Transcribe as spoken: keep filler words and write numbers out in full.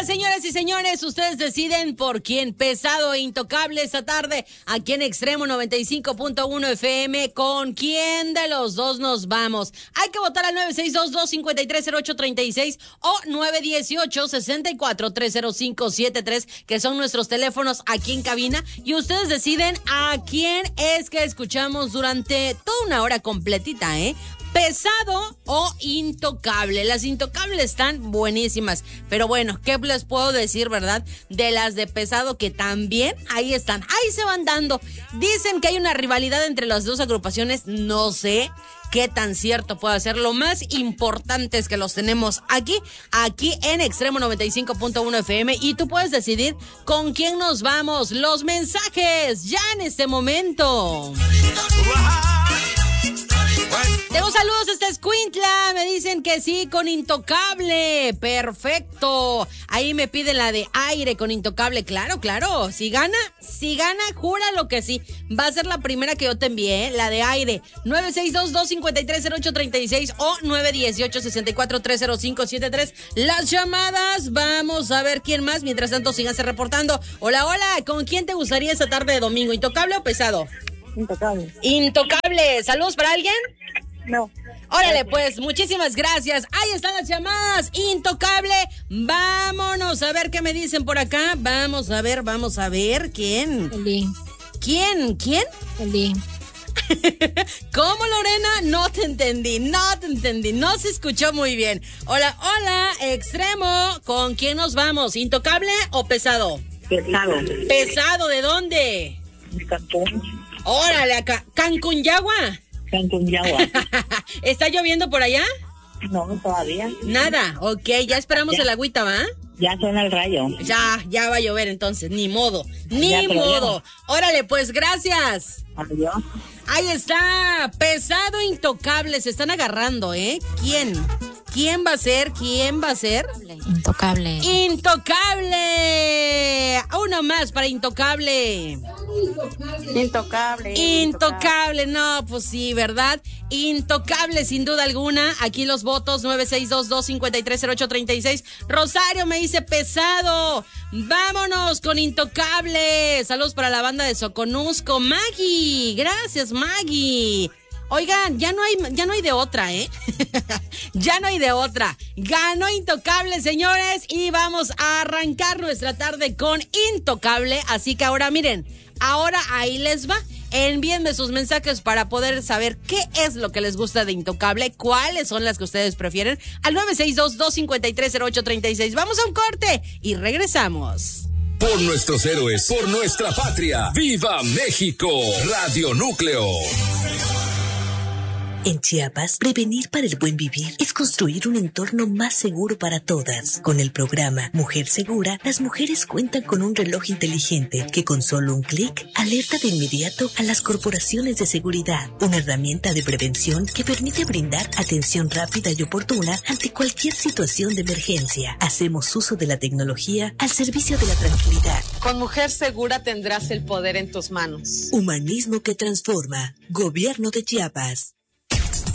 Venga, señoras y señores, ustedes deciden por quién. Pesado e Intocable esta tarde aquí en Extremo noventa y cinco punto uno F M. ¿Con quién de los dos nos vamos? Hay que votar al nueve seis dos, dos cinco tres, cero ocho tres seis o nueve uno ocho, seis cuatro tres cero cinco siete tres, que son nuestros teléfonos aquí en cabina. Y ustedes deciden a quién es que escuchamos durante toda una hora completita, ¿eh? Pesado o Intocable. Las Intocables están buenísimas, pero bueno, ¿qué les puedo decir, verdad? De las de Pesado, que también ahí están, ahí se van dando. Dicen que hay una rivalidad entre las dos agrupaciones, no sé qué tan cierto puede ser. Lo más importante es que los tenemos aquí, aquí en Extremo noventa y cinco punto uno F M, y tú puedes decidir con quién nos vamos. Los mensajes ya en este momento. Tengo saludos desde Escuintla, me dicen que sí, con Intocable, perfecto. Ahí me piden la de Aire con Intocable, claro, claro. Si gana, si gana, júralo que sí. Va a ser la primera que yo te envié, la de Aire. nueve seis dos, dos cinco tres, cero ocho tres seis o nueve uno ocho, seis cuatro tres cero cinco siete tres. Las llamadas, vamos a ver quién más. Mientras tanto, síganse reportando. Hola, hola, ¿con quién te gustaría esta tarde de domingo? ¿Intocable o Pesado? Intocable. Intocable. ¿Saludos para alguien? No. Órale, pues, muchísimas gracias. Ahí están las llamadas. Intocable. Vámonos a ver qué me dicen por acá. Vamos a ver, vamos a ver. ¿Quién? Eli. ¿Quién? ¿Quién? Eli. ¿Cómo, Lorena? No te entendí, no te entendí. No se escuchó muy bien. Hola, hola, Extremo. ¿Con quién nos vamos? ¿Intocable o Pesado? Pesado. ¿Pesado de dónde? De Cancún. Órale, acá. ¿Cancún, Yagua? Cancún, Yagua. ¿Está lloviendo por allá? No, todavía. Nada, ok, ya esperamos ya. El agüita, ¿va? Ya suena el rayo. Ya, ya va a llover entonces, ni modo, ni ya, modo. Órale, pues, gracias. Adiós. Ahí está, Pesado Intocable, se están agarrando, ¿eh? ¿Quién? ¿Quién va a ser? ¿Quién va a ser? Intocable. Intocable. Uno más para Intocable. Intocable. Intocable, no, pues sí, ¿verdad? Intocable, sin duda alguna. Aquí los votos, nueve seis dos, dos cinco tres, cero ocho tres seis. Rosario me dice Pesado. Vámonos con Intocable. Saludos para la banda de Soconusco. Maggie, gracias, Maggie. Oigan, ya no hay, ya no hay de otra, ¿eh? Ya no hay de otra. Ganó Intocable, señores, y vamos a arrancar nuestra tarde con Intocable. Así que ahora, miren, ahora ahí les va. Envíenme sus mensajes para poder saber qué es lo que les gusta de Intocable, cuáles son las que ustedes prefieren, al nueve seis dos, dos cinco tres, cero ocho tres seis. Vamos a un corte y regresamos. Por nuestros héroes, por nuestra patria. ¡Viva México! Radio Núcleo. En Chiapas, prevenir para el buen vivir es construir un entorno más seguro para todas. Con el programa Mujer Segura, las mujeres cuentan con un reloj inteligente que con solo un clic alerta de inmediato a las corporaciones de seguridad. Una herramienta de prevención que permite brindar atención rápida y oportuna ante cualquier situación de emergencia. Hacemos uso de la tecnología al servicio de la tranquilidad. Con Mujer Segura tendrás el poder en tus manos. Humanismo que transforma. Gobierno de Chiapas.